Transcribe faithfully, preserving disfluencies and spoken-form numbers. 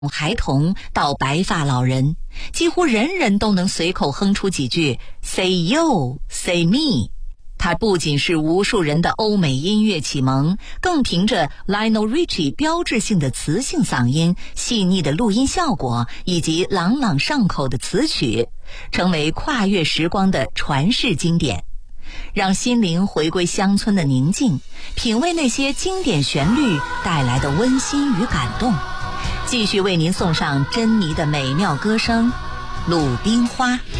孩童到白发老人，几乎人人都能随口哼出几句 Say you, say me。 它不仅是无数人的欧美音乐启蒙，更凭着 Lionel Richie 标志性的磁性嗓音、细腻的录音效果以及朗朗上口的词曲，成为跨越时光的传世经典。让心灵回归乡村的宁静，品味那些经典旋律带来的温馨与感动。继续为您送上珍妮的美妙歌声《鲁冰花》。